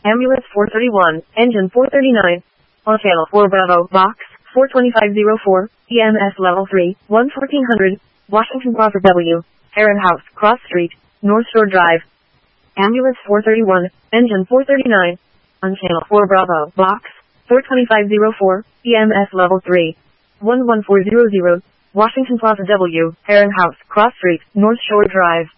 Ambulance 431, Engine 439. On Channel 4 Bravo, Box 42504, EMS Level 3, 1400, Washington Plaza W, Heron House, Cross Street, North Shore Drive. Ambulance 431, Engine 439. On Channel 4 Bravo, Box 42504, EMS Level 3, 11400, Washington Plaza W, Heron House, Cross Street, North Shore Drive.